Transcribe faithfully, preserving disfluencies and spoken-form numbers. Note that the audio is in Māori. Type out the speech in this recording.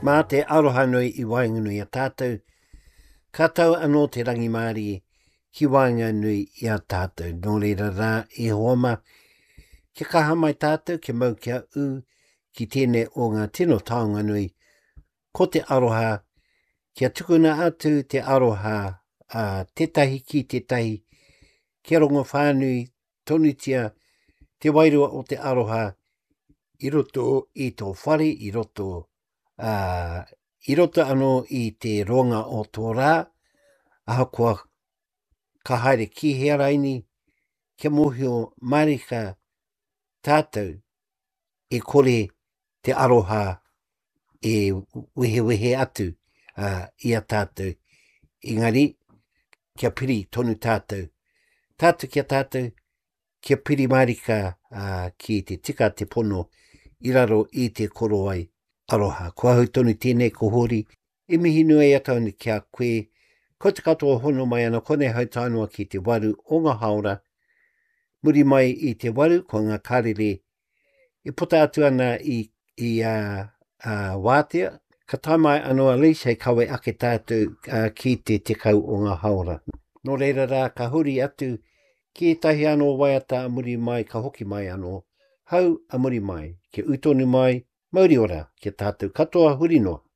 Mā te aroha nui I wainganui a tātou, ka tau anō te rangi Māori ki wainganui I a tātou. Nō reira rā e homa, kia kaha mai tātou, kia mau kia u, ki tēnei o ngā tino taonga nui, ko te aroha, kia tukuna atu te aroha a tetahi ki tetahi, kia rongo whānui, tonutia, te wairua o te aroha, I roto I tō whare, I roto, uh, I roto anō I te ronga o tō rā, aha kua ka haere ki hea raini, kia mohio marika tātou, e kore te aroha e wehe wehe atu uh, I a tātou. Engari, kia piri tonu tātou. Tātou kia tātou, kia piri marika uh, ki te tika te pono, I raro I te koro ai aroha. Kua hau tonu tēnei ko hori, e mihi nui atau ni kia koe, ko te katoa hono mai ana kone hau tānoa ki te waru o ngā haora, muri mai I te waru ko ngā karere, e puta atu ana I, I uh, uh, wātea, ka taimai anō a leis hei kawe ake tātou uh, ki te tekau o ngā haora. Nō reira rā, ka huri atu, ki tahi anō waiata a muri mai, ka hoki mai anō, hau a muri mai, ke utonu mai, mauri ora, ke tātou katoa huri noa.